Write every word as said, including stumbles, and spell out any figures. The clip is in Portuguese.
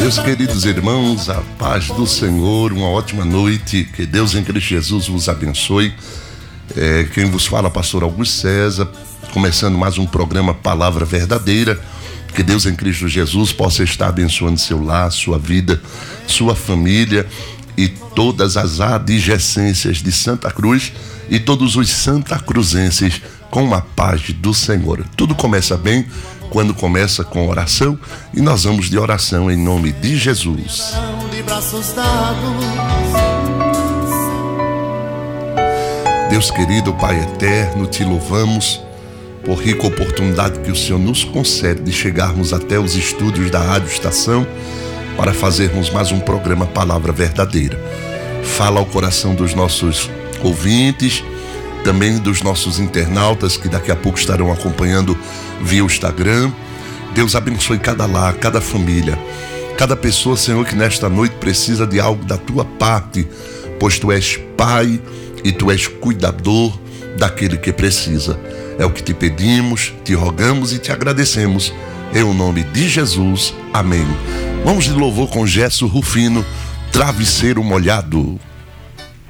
Meus queridos irmãos, a paz do Senhor, uma ótima noite, que Deus em Cristo Jesus vos abençoe. É, quem vos fala, pastor Augusto César, começando mais um programa Palavra Verdadeira. Que Deus em Cristo Jesus possa estar abençoando seu lar, sua vida, sua família e todas as adjacências de Santa Cruz e todos os santacruzenses com a paz do Senhor. Tudo começa bem quando começa com oração, e nós vamos de oração em nome de Jesus. Deus querido, Pai eterno, te louvamos por rica oportunidade que o Senhor nos concede de chegarmos até os estúdios da Rádio Estação para fazermos mais um programa Palavra Verdadeira. Fala ao coração dos nossos ouvintes, também dos nossos internautas que daqui a pouco estarão acompanhando via o Instagram. Deus abençoe cada lar, cada família, cada pessoa, Senhor, que nesta noite precisa de algo da tua parte, pois tu és Pai e tu és cuidador daquele que precisa. É o que te pedimos, te rogamos e te agradecemos. Em o nome de Jesus, amém. Vamos de louvor com Gerson Rufino, Travesseiro Molhado.